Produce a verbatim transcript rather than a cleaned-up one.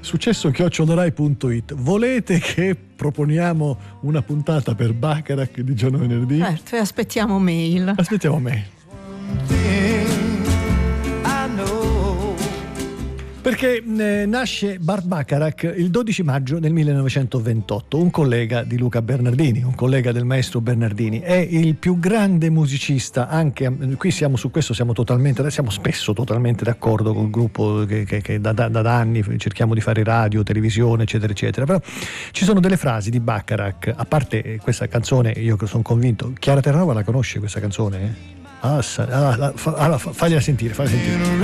successo chiocciola punto it. Volete che proponiamo una puntata per Bacharach di giorno venerdì? Certo, e aspettiamo mail. Aspettiamo mail. Perché eh, nasce Burt Bacharach il dodici maggio del millenovecentoventotto, un collega di Luca Bernardini, un collega del maestro Bernardini. È il più grande musicista, anche qui siamo su questo, siamo totalmente, siamo spesso totalmente d'accordo col gruppo che, che, che da, da, da anni cerchiamo di fare radio, televisione, eccetera, eccetera. Però ci sono delle frasi di Bacharach, a parte questa canzone, io sono convinto, Chiara Terranova la conosce questa canzone? Eh? Ah, ah, fa, ah, fagliela sentire, fagliela sentire.